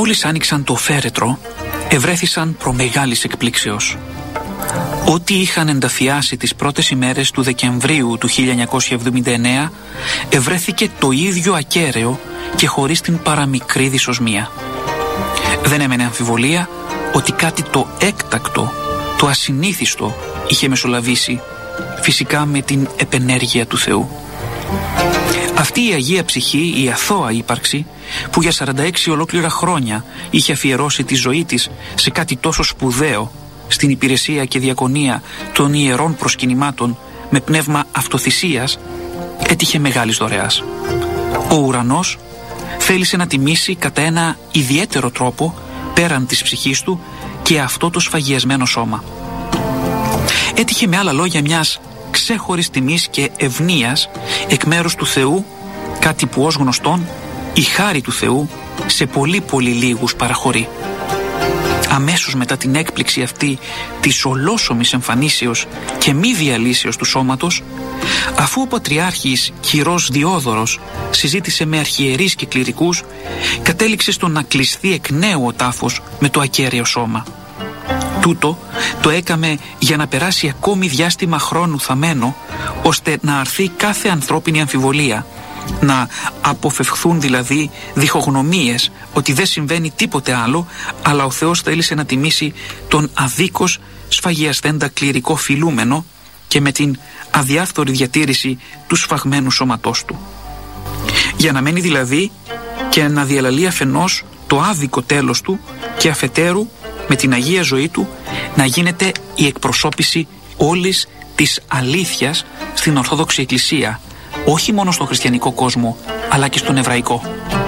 Μόλις άνοιξαν το φέρετρο, ευρέθησαν προμεγάλης εκπλήξεως. Ό,τι είχαν ενταφιάσει τις πρώτες ημέρες του Δεκεμβρίου του 1979 ευρέθηκε το ίδιο ακέραιο και χωρίς την παραμικρή δυσοσμία. Δεν έμενε αμφιβολία ότι κάτι το έκτακτο, το ασυνήθιστο είχε μεσολαβήσει, φυσικά με την επενέργεια του Θεού. Αυτή η Αγία Ψυχή, η αθώα ύπαρξη, που για 46 ολόκληρα χρόνια είχε αφιερώσει τη ζωή της σε κάτι τόσο σπουδαίο, στην υπηρεσία και διακονία των ιερών προσκυνημάτων με πνεύμα αυτοθυσίας, έτυχε μεγάλης δωρεάς. Ο ουρανός θέλησε να τιμήσει κατά ένα ιδιαίτερο τρόπο, πέραν της ψυχής του, και αυτό το σφαγιασμένο σώμα. Έτυχε με άλλα λόγια μιας ξέχωρης τιμής και ευνοίας εκ μέρους του Θεού, κάτι που ως γνωστόν η χάρη του Θεού σε πολύ πολύ λίγους παραχωρεί. Αμέσως μετά την έκπληξη αυτή της ολόσωμης εμφανίσεως και μη διαλύσεως του σώματος, αφού ο Πατριάρχης Κυρός Διόδωρος συζήτησε με αρχιερείς και κληρικούς, κατέληξε στο να κλειστεί εκ νέου ο τάφος με το ακέραιο σώμα. Τούτο το έκαμε για να περάσει ακόμη διάστημα χρόνου θαμένο, ώστε να αρθεί κάθε ανθρώπινη αμφιβολία, να αποφευχθούν δηλαδή διχογνωμίες ότι δεν συμβαίνει τίποτε άλλο, αλλά ο Θεός θέλησε να τιμήσει τον αδίκως σφαγιασθέντα κληρικό φιλούμενο και με την αδιάφθορη διατήρηση του σφαγμένου σώματός του. Για να μένει δηλαδή και να διαλαλεί αφενός το άδικο τέλος του και αφετέρου με την Αγία ζωή του να γίνεται η εκπροσώπηση όλης της αλήθειας στην Ορθόδοξη Εκκλησία, όχι μόνο στον χριστιανικό κόσμο αλλά και στον εβραϊκό.